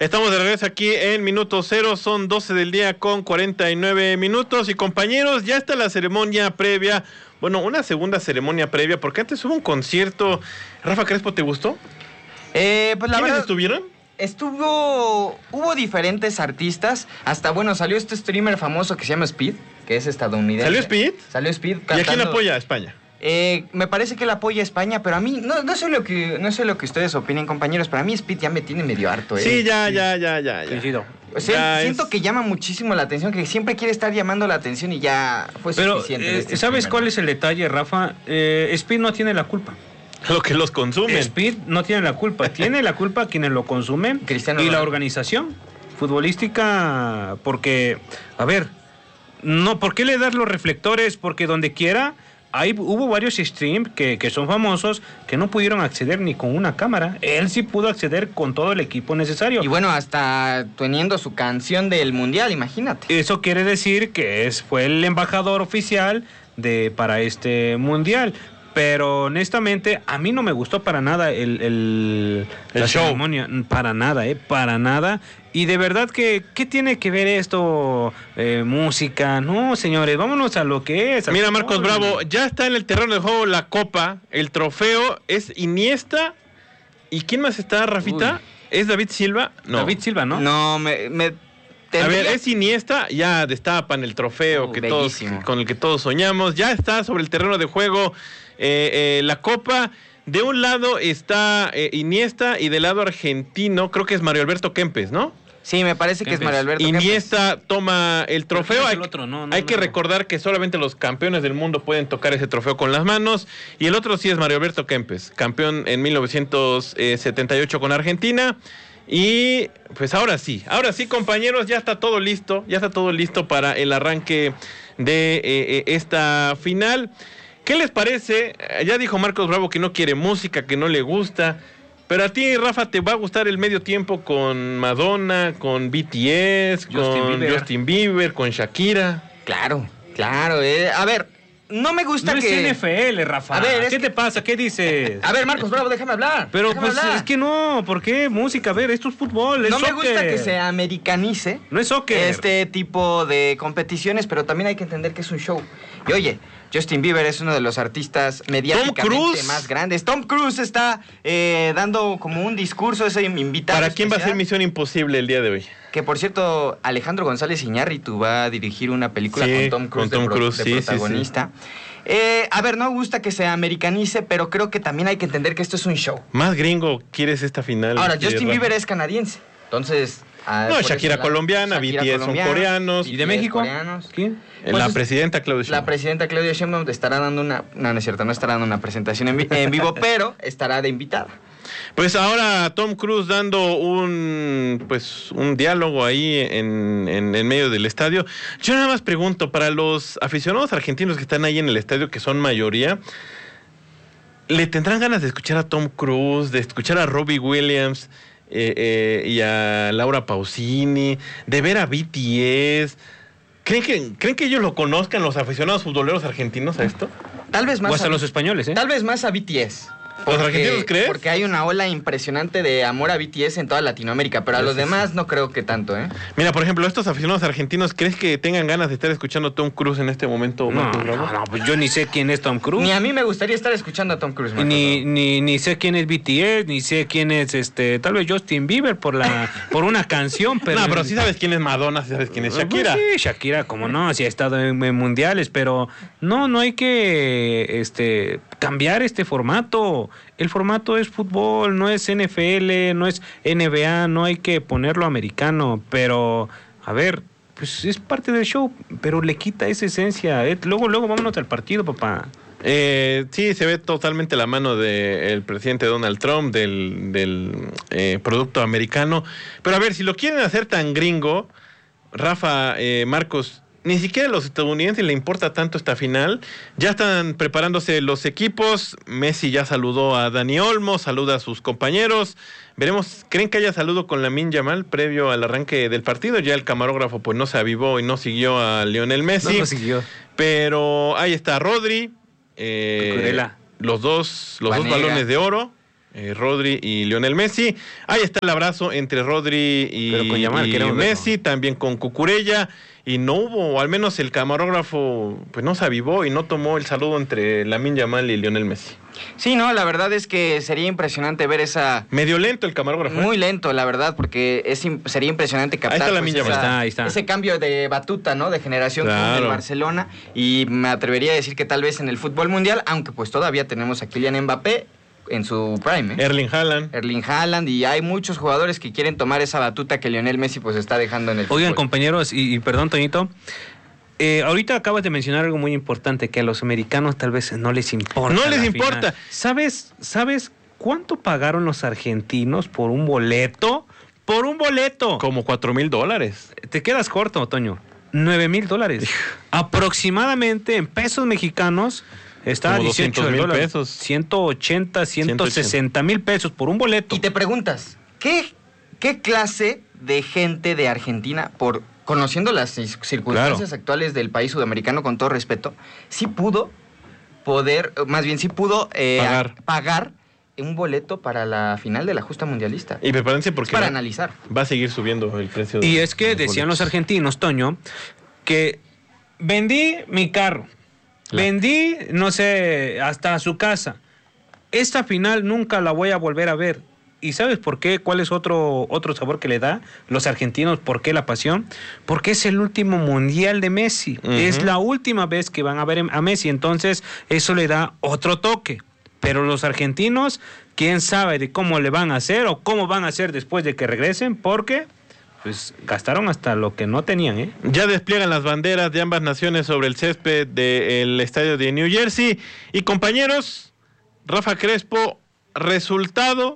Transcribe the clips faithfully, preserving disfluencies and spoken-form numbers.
Estamos de regreso aquí en Minuto Cero, son doce del día con cuarenta y nueve minutos. Y compañeros, ya está la ceremonia previa, bueno, una segunda ceremonia previa, porque antes hubo un concierto. Rafa Crespo, ¿te gustó? Eh, pues la ¿Quiénes verdad, estuvieron? Estuvo, hubo diferentes artistas, hasta bueno, salió este streamer famoso que se llama Speed, que es estadounidense. ¿Salió Speed? Salió Speed cantando. ¿Y a quién apoya? ¿A España? Eh, me parece que él apoya a España, pero a mí, no, no sé lo que no sé lo que ustedes opinen, compañeros, pero a mí Speed ya me tiene medio harto, ¿eh? Sí, ya, ya, ya, ya, ya. Sí, o sea, ya siento es... que llama muchísimo la atención, que siempre quiere estar llamando la atención y ya fue pero, suficiente. Eh, este ¿Sabes streamer, cuál ¿no? es el detalle, Rafa? Eh, Speed no tiene la culpa. Lo que los consumen. Speed no tiene la culpa, tiene la culpa quienes lo consumen Cristiano y la Ronaldo. organización futbolística, porque, a ver, no, ¿por qué le das los reflectores? Porque donde quiera, hay, hubo varios streams que, que son famosos que no pudieron acceder ni con una cámara. Él sí pudo acceder con todo el equipo necesario. Y bueno, hasta teniendo su canción del mundial, imagínate. Eso quiere decir que es, fue el embajador oficial de, para este mundial. Pero honestamente, a mí no me gustó para nada el, el, el la show. ceremonia. Para nada, ¿eh? Para nada. Y de verdad que, ¿qué tiene que ver esto? Eh, música. No, señores, vámonos a lo que es. Mira, Marcos Bravo, ya está en el terreno de juego la copa. El trofeo es Iniesta. ¿Y quién más está, Rafita? Uy. ¿Es David Silva? No. David Silva, ¿no? No, me... me A ver, tendría- es Iniesta, ya destapan el trofeo Oh, que todos, bellísimo. con el que todos soñamos. Ya está sobre el terreno de juego eh, eh, la copa. De un lado está eh, Iniesta y del lado argentino, creo que es Mario Alberto Kempes, ¿no? Sí, me parece que es Kempes. Mario Alberto Iniesta toma el trofeo. ¿quién es Hay, el otro? No, no, hay no, que no. recordar que solamente los campeones del mundo pueden tocar ese trofeo con las manos. Y el otro sí es Mario Alberto Kempes, campeón en mil novecientos setenta y ocho con Argentina. Y pues ahora sí, ahora sí, compañeros, ya está todo listo, ya está todo listo para el arranque de eh, eh, esta final. ¿Qué les parece? Ya dijo Marcos Bravo que no quiere música, que no le gusta. Pero a ti, Rafa, ¿te va a gustar el medio tiempo con Madonna, con B T S, Justin con Bieber. Justin Bieber, con Shakira? Claro, claro. Eh. A ver, no me gusta No que... es N F L, Rafa. A ver, es ¿Qué que- te pasa? ¿Qué dices? A ver, Marcos Bravo, déjame hablar. Pero déjame pues hablar. es que no, ¿por qué música? A ver, esto es fútbol, es No me soccer. gusta que se americanice No es soccer. este tipo de competiciones, pero también hay que entender que es un show. Y oye, Justin Bieber es uno de los artistas mediáticamente Cruise. más grandes. Tom Cruise está eh, dando como un discurso, ese invitado ¿Para quién va a ser especial, Misión Imposible el día de hoy? Que por cierto, Alejandro González Iñárritu va a dirigir una película Sí, con Tom Cruise, con Tom de, pro- Cruise, de sí, sí, sí. protagonista. Eh, a ver, no me gusta que se americanice, pero creo que también hay que entender que esto es un show. Más gringo quieres esta final. Ahora, eh, Justin Rafa? Bieber es canadiense, entonces... ah, No, por Shakira ese lado, colombiana, Shakira B T S son colombiana, coreanos. ¿Y de B T S México? coreanos. ¿Quién? Eh, Pues la es- presidenta Claudia La Sheinbaum. presidenta Claudia Sheinbaum estará dando una... No, no es cierto, no estará dando una presentación en, vi- en vivo, pero estará de invitada. Pues ahora Tom Cruise dando un pues un diálogo ahí en, en, en medio del estadio. Yo nada más pregunto, para los aficionados argentinos que están ahí en el estadio, que son mayoría, ¿le tendrán ganas de escuchar a Tom Cruise, de escuchar a Robbie Williams eh, eh, y a Laura Pausini, de ver a B T S? ¿Creen que, ¿Creen que ellos lo conozcan, los aficionados futboleros argentinos, a esto? Tal vez más... O hasta a- los españoles, ¿eh? Tal vez más a B T S. ¿Los argentinos crees? Porque hay una ola impresionante de amor a B T S en toda Latinoamérica, pero a Sí, los sí, demás no creo que tanto, ¿eh? Mira, por ejemplo, estos aficionados argentinos, ¿crees que tengan ganas de estar escuchando a Tom Cruise en este momento, No, Marcos Bravo? no, no, pues yo ni sé quién es Tom Cruise. Ni a mí me gustaría estar escuchando a Tom Cruise. Marcos Ni, Bravo. ni, ni sé quién es B T S, ni sé quién es este, tal vez Justin Bieber por la, por una canción, pero. no, pero sí sabes quién es Madonna, sí sabes quién es Shakira. Pues sí, Shakira, como no, sí ha estado en, en mundiales, pero no, no hay que este cambiar este formato. El formato es fútbol, no es N F L, no es N B A, no hay que ponerlo americano, pero a ver, pues es parte del show, pero le quita esa esencia. Eh, luego, luego vámonos al partido, papá. Eh, sí, se ve totalmente la mano del presidente Donald Trump, del, del eh, producto americano. Pero a ver, si lo quieren hacer tan gringo, Rafa, eh, Marcos, ni siquiera a los estadounidenses le importa tanto esta final. Ya están preparándose los equipos. Messi ya saludó a Dani Olmo, saluda a sus compañeros. Veremos, ¿creen que haya saludo con Lamine Yamal previo al arranque del partido? Ya el camarógrafo pues no se avivó y no siguió a Lionel Messi. No lo siguió. Pero ahí está Rodri, eh, Cucurella. los dos, los dos Vanega. balones de oro. Eh, Rodri y Lionel Messi. Ahí está el abrazo entre Rodri y, Pero con Yamal, y que era un Messi, beso. también con Cucurella, y no hubo, o al menos el camarógrafo pues no se avivó y no tomó el saludo entre Lamine Yamal y Lionel Messi. Sí, no, la verdad es que sería impresionante ver esa... Medio lento el camarógrafo. Muy lento, la verdad, porque es im- sería impresionante captar Ahí está pues, Lamine Yamal. esa- Ahí está, ahí está. ese cambio de batuta, ¿no? De generación con Claro. el Barcelona. Y me atrevería a decir que tal vez en el fútbol mundial, aunque pues todavía tenemos a Kylian Mbappé en su prime, ¿eh? Erling Haaland. Erling Haaland, y hay muchos jugadores que quieren tomar esa batuta que Lionel Messi pues está dejando en el Oigan, fútbol. compañeros, y, y perdón, Toñito, eh, ahorita acabas de mencionar algo muy importante, que a los americanos tal vez no les importa. No les la importa. final. ¿Sabes, ¿Sabes cuánto pagaron los argentinos por un boleto? ¡Por un boleto! Como cuatro mil dólares. Te quedas corto, Toño. Nueve mil dólares. Aproximadamente en pesos mexicanos está Como dieciocho doscientos mil dólares. pesos. ciento ochenta, ciento sesenta mil pesos por un boleto. Y te preguntas, ¿qué, qué clase de gente de Argentina, por conociendo las cis- circunstancias Claro. actuales del país sudamericano, con todo respeto, sí pudo poder, más bien sí pudo eh, Pagar. a- pagar un boleto para la final de la justa mundialista? Y prepárense porque Para va, analizar. va a seguir subiendo el precio. Y de es que los decían los boletos. argentinos, Toño, que vendí mi carro, La- vendí, no sé, hasta su casa. Esta final nunca la voy a volver a ver. ¿Y sabes por qué? ¿Cuál es otro, otro sabor que le da los argentinos? ¿Por qué la pasión? Porque es el último mundial de Messi. Ujú. Es la última vez que van a ver a Messi. Entonces, eso le da otro toque. Pero los argentinos, quién sabe de cómo le van a hacer o cómo van a hacer después de que regresen, porque pues gastaron hasta lo que no tenían, ¿eh? Ya despliegan las banderas de ambas naciones sobre el césped del estadio de New Jersey. Y compañeros, Rafa Crespo, resultado,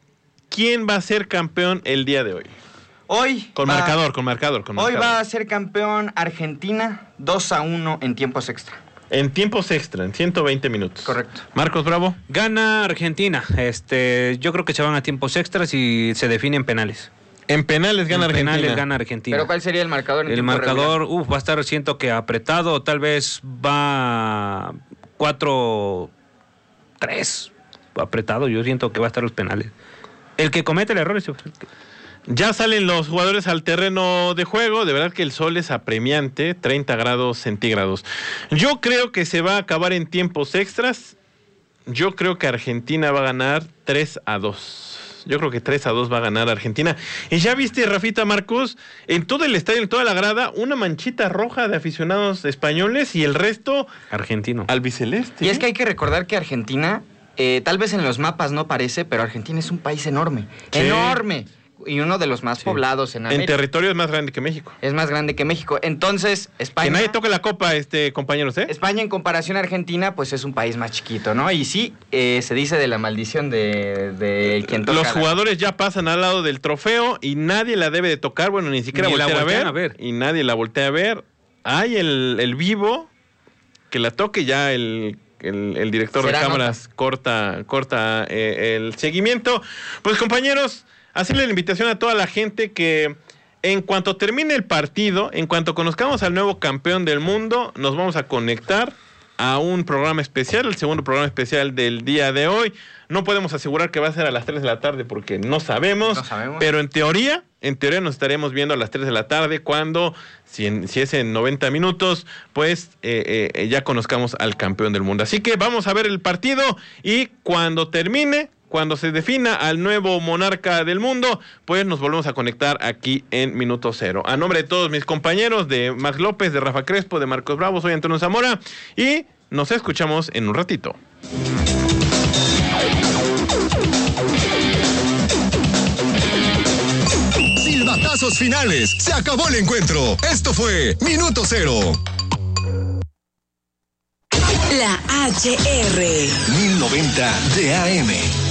¿quién va a ser campeón el día de hoy? Hoy Con va- marcador, con marcador, con Hoy marcador. va a ser campeón Argentina dos a uno en tiempos extra. En tiempos extra, en ciento veinte minutos. Correcto. Marcos Bravo. Gana Argentina. Este, yo creo que se van a tiempos extras y se definen penales. En penales gana En Argentina. penales gana Argentina. ¿Pero cuál sería el marcador en El tiempo marcador, regular? uf, va a estar, siento que apretado, tal vez va cuatro tres apretado, yo siento que va a estar los penales. El que comete el error es... Ya salen los jugadores al terreno de juego. De verdad que el sol es apremiante, treinta grados centígrados. Yo creo que se va a acabar en tiempos extras. Yo creo que Argentina va a ganar tres a dos. Yo creo que tres a dos va a ganar Argentina. Y ya viste, Rafita Marcos, en todo el estadio, en toda la grada, una manchita roja de aficionados españoles y el resto Argentino. albiceleste. Y es que hay que recordar que Argentina, eh, tal vez en los mapas no parece, pero Argentina es un país enorme. Sí. Enorme. Y uno de los más Sí. poblados en En América. territorio es más grande que México. Es más grande que México. Entonces, España... Que nadie toque la copa, este compañeros, ¿eh? España en comparación a Argentina, pues es un país más chiquito, ¿no? Y sí, eh, se dice de la maldición de, de quien toca Los la- jugadores ya pasan al lado del trofeo y nadie la debe de tocar, bueno, ni siquiera Ni la voltear a ver, voltean a ver. y nadie la voltea a ver. Hay el, el vivo que la toque, ya el, el, el director Será de cámaras corta, corta eh, el seguimiento. Pues compañeros, hacerle la invitación a toda la gente que en cuanto termine el partido, en cuanto conozcamos al nuevo campeón del mundo, nos vamos a conectar a un programa especial, el segundo programa especial del día de hoy. No podemos asegurar que va a ser a las tres de la tarde porque no sabemos, No sabemos. pero en teoría, en teoría nos estaremos viendo a las tres de la tarde cuando, si, en- si es en noventa minutos, pues eh, eh, ya conozcamos al campeón del mundo. Así que vamos a ver el partido y cuando termine, cuando se defina al nuevo monarca del mundo, pues nos volvemos a conectar aquí en Minuto Cero. A nombre de todos mis compañeros, de Max López, de Rafa Crespo, de Marcos Bravo, soy Antonio Zamora y nos escuchamos en un ratito. Silbatazos finales. Se acabó el encuentro. Esto fue Minuto Cero. La H R. mil noventa de A M.